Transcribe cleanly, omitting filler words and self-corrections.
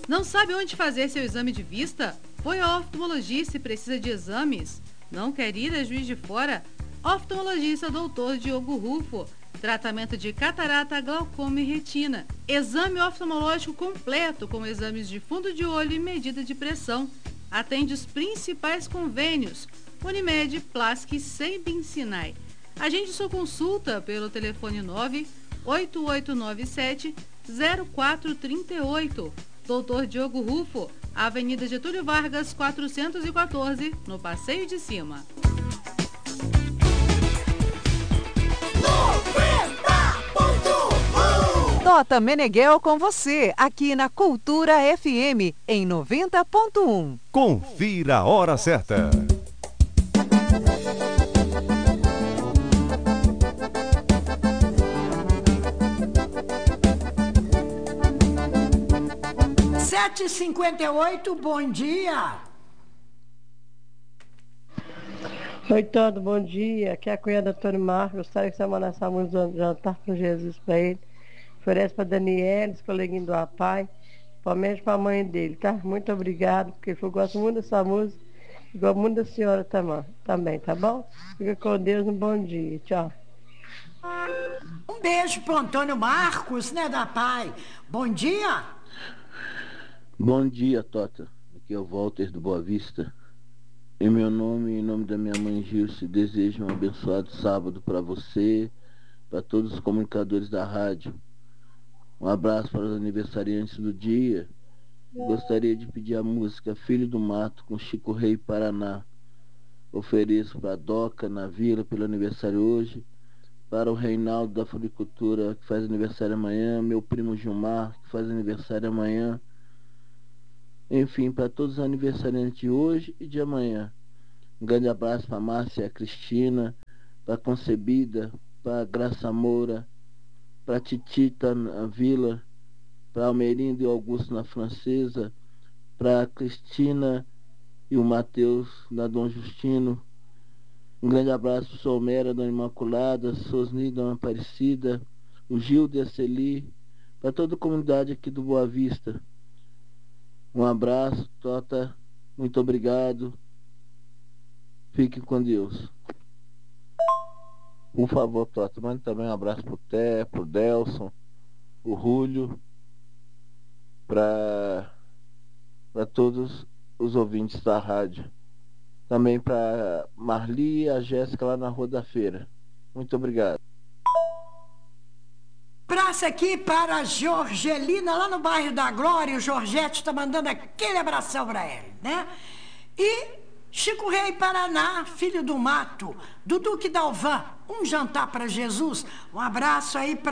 Não sabe onde fazer seu exame de vista? Foi ao oftalmologista e precisa de exames? Não quer ir a Juiz de Fora? Oftalmologista Dr. Diogo Rufo. Tratamento de catarata, glaucoma e retina. Exame oftalmológico completo com exames de fundo de olho e medida de pressão. Atende os principais convênios: Unimed, Plask e Sembin Sinai. Agende sua consulta pelo telefone 98897-0438. Dr. Diogo Rufo, Avenida Getúlio Vargas, 414, no Passeio de Cima. 90.1 Tota Meneghel com você, aqui na Cultura FM, em 90.1. Confira a hora certa. 7h58, bom dia. Oi, todo, bom dia. Aqui é a cunhada Antônio Marcos. Gostaria que você mandasse a música do Jantar com Jesus para ele. Oferece para Daniela, os coleguinhos do Apai, principalmente para a mãe dele, tá? Muito obrigado, porque eu gosto muito dessa música, igual muito da senhora também, tá bom? Fica com Deus, um bom dia. Tchau. Um beijo pro Antônio Marcos, né, da Pai. Bom dia. Bom dia, Tota. Aqui é o Walter do Boa Vista. Em meu nome e em nome da minha mãe Gilce, desejo um abençoado sábado para você, para todos os comunicadores da rádio. Um abraço para os aniversariantes do dia. Gostaria de pedir a música Filho do Mato com Chico Rei Paraná. Ofereço para a Doca na Vila pelo aniversário hoje, para o Reinaldo da Floricultura que faz aniversário amanhã, meu primo Gilmar que faz aniversário amanhã. Enfim, para todos os aniversariantes de hoje e de amanhã. Um grande abraço para a Márcia e a Cristina, para a Concebida, para a Graça Moura, para a Titita na Vila, para Almerindo e Augusto na Francesa, para a Cristina e o Matheus na Dom Justino. Um grande abraço para o Solmera, Dona Imaculada, Sosni, Dona Aparecida, o Gildo e a Celi, para toda a comunidade aqui do Boa Vista. Um abraço, Tota, muito obrigado. Fique com Deus. Por favor, Tota, mande também um abraço pro Té, pro Delson, pro Rúlio, para todos os ouvintes da rádio. Também para Marli e a Jéssica lá na Rua da Feira. Muito obrigado. Abraço aqui para a Jorgelina, lá no bairro da Glória. O Jorgete está mandando aquele abração para ele, né? E Chico Rei Paraná, Filho do Mato, do Duque Dalvan, um jantar para Jesus. Um abraço aí para